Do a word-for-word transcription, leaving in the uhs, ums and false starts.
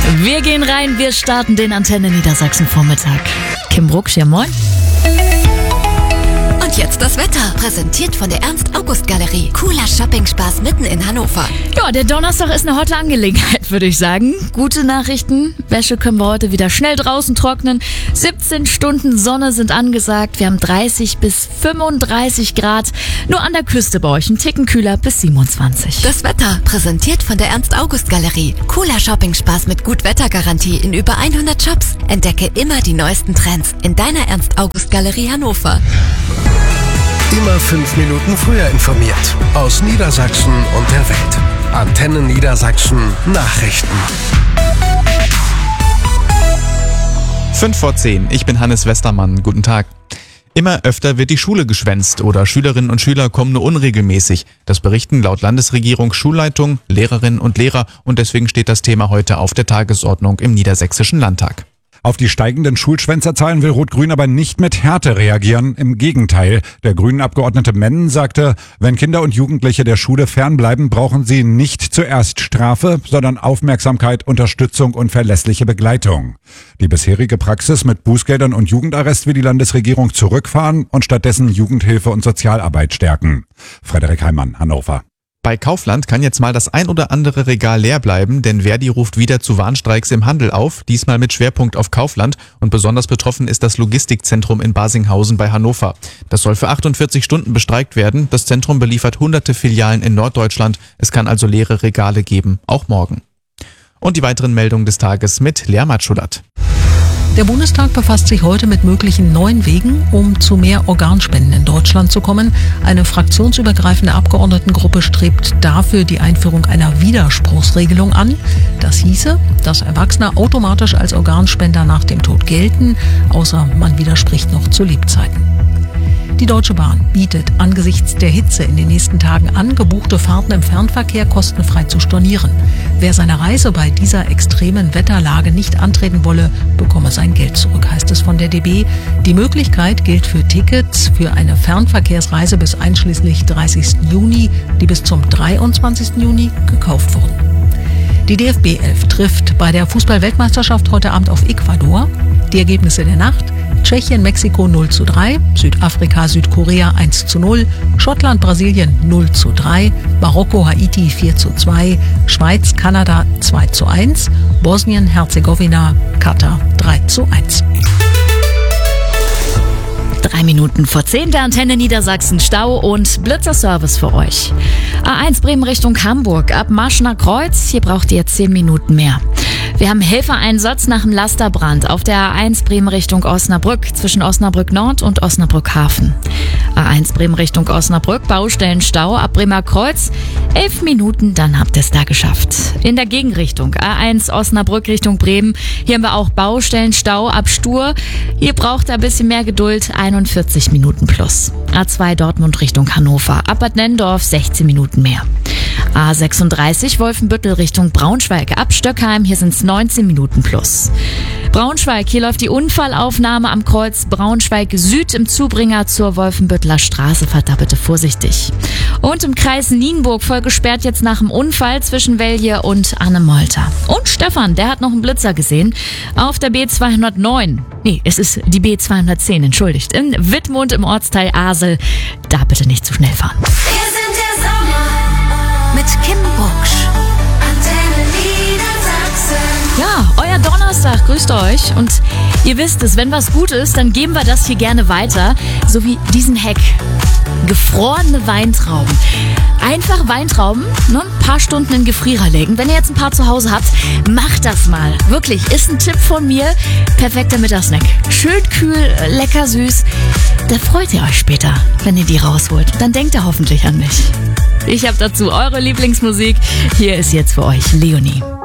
Wir gehen rein, wir starten den Antenne Niedersachsen Vormittag. Kim Brucksch, ja moin. Und jetzt das Wetter, präsentiert von der Ernst-August-Galerie. Cooler Shopping-Spaß mitten in Hannover. Ja, der Donnerstag ist eine harte Angelegenheit, würde ich sagen. Gute Nachrichten, Wäsche können wir heute wieder schnell draußen trocknen. siebzehn Stunden Sonne sind angesagt. Wir haben dreißig bis fünfunddreißig Grad. Nur an der Küste bei euch ein Ticken kühler bis siebenundzwanzig. Das Wetter, präsentiert von der Ernst-August-Galerie. Cooler Shopping-Spaß mit Gut-Wetter-Garantie in über hundert Shops. Entdecke immer die neuesten Trends in deiner Ernst-August-Galerie Hannover. Immer fünf Minuten früher informiert. Aus Niedersachsen und der Welt. Antenne Niedersachsen Nachrichten. Fünf vor zehn. Ich bin Hannes Westermann. Guten Tag. Immer öfter wird die Schule geschwänzt oder Schülerinnen und Schüler kommen nur unregelmäßig. Das berichten laut Landesregierung Schulleitung, Lehrerinnen und Lehrer und deswegen steht das Thema heute auf der Tagesordnung im Niedersächsischen Landtag. Auf die steigenden Schulschwänzerzahlen will Rot-Grün aber nicht mit Härte reagieren. Im Gegenteil. Der Grünen-Abgeordnete Mennen sagte, wenn Kinder und Jugendliche der Schule fernbleiben, brauchen sie nicht zuerst Strafe, sondern Aufmerksamkeit, Unterstützung und verlässliche Begleitung. Die bisherige Praxis mit Bußgeldern und Jugendarrest will die Landesregierung zurückfahren und stattdessen Jugendhilfe und Sozialarbeit stärken. Frederik Heimann, Hannover. Bei Kaufland kann jetzt mal das ein oder andere Regal leer bleiben, denn Verdi ruft wieder zu Warnstreiks im Handel auf, diesmal mit Schwerpunkt auf Kaufland und besonders betroffen ist das Logistikzentrum in Basinghausen bei Hannover. Das soll für achtundvierzig Stunden bestreikt werden. Das Zentrum beliefert hunderte Filialen in Norddeutschland. Es kann also leere Regale geben, auch morgen. Und die weiteren Meldungen des Tages mit Lea Matschulat. Der Bundestag befasst sich heute mit möglichen neuen Wegen, um zu mehr Organspenden in Deutschland zu kommen. Eine fraktionsübergreifende Abgeordnetengruppe strebt dafür die Einführung einer Widerspruchsregelung an. Das hieße, dass Erwachsene automatisch als Organspender nach dem Tod gelten, außer man widerspricht noch zu Lebzeiten. Die Deutsche Bahn bietet angesichts der Hitze in den nächsten Tagen an, gebuchte Fahrten im Fernverkehr kostenfrei zu stornieren. Wer seine Reise bei dieser extremen Wetterlage nicht antreten wolle, bekomme sein Geld zurück, heißt es von der D B. Die Möglichkeit gilt für Tickets für eine Fernverkehrsreise bis einschließlich dreißigsten Juni, die bis zum dreiundzwanzigsten Juni gekauft wurden. Die D F B elf trifft bei der Fußball-Weltmeisterschaft heute Abend auf Ecuador. Die Ergebnisse der Nacht: Tschechien, Mexiko null zu drei, Südafrika, Südkorea eins zu null, Schottland, Brasilien null zu drei, Marokko, Haiti vier zu zwei, Schweiz, Kanada zwei zu eins, Bosnien, Herzegowina, Katar drei zu eins. Drei Minuten vor zehn, der Antenne Niedersachsen Stau und Blitzerservice für euch. A eins Bremen Richtung Hamburg, ab Marschner Kreuz, hier braucht ihr zehn Minuten mehr. Wir haben Helfereinsatz nach dem Lasterbrand auf der A eins Bremen Richtung Osnabrück, zwischen Osnabrück Nord und Osnabrück Hafen. A eins Bremen Richtung Osnabrück, Baustellenstau ab Bremer Kreuz, elf Minuten, dann habt ihr es da geschafft. In der Gegenrichtung, A eins Osnabrück Richtung Bremen, hier haben wir auch Baustellenstau ab Stur, hier braucht ihr ein bisschen mehr Geduld, einundvierzig Minuten plus. A zwei Dortmund Richtung Hannover, ab Bad Nennendorf sechzehn Minuten mehr. A sechsunddreißig Wolfenbüttel Richtung Braunschweig, ab Stöckheim, hier sind es neunzehn Minuten plus. Braunschweig, hier läuft die Unfallaufnahme am Kreuz Braunschweig Süd im Zubringer zur Wolfenbütteler Straße, fahrt da bitte vorsichtig. Und im Kreis Nienburg voll gesperrt jetzt nach dem Unfall zwischen Velje und Annemolter. Und Stefan, der hat noch einen Blitzer gesehen auf der B zweihundertneun. Nee, es ist die B zweihundertzehn, entschuldigt. In Wittmund im Ortsteil Asel, da bitte nicht zu schnell fahren. Wir sind der Sommer mit Kim Brucksch. Antenne Niedersachsen. Ja, euer Donnerstag, grüßt euch. Und ihr wisst es, wenn was gut ist, dann geben wir das hier gerne weiter. So wie diesen Hack. Gefrorene Weintrauben. Einfach Weintrauben, nur ein paar Stunden in den Gefrierer legen. Wenn ihr jetzt ein paar zu Hause habt, macht das mal. Wirklich, ist ein Tipp von mir. Perfekter Mittagssnack. Schön kühl, lecker süß. Da freut ihr euch später, wenn ihr die rausholt. Dann denkt ihr hoffentlich an mich. Ich habe dazu eure Lieblingsmusik. Hier ist jetzt für euch Leonie.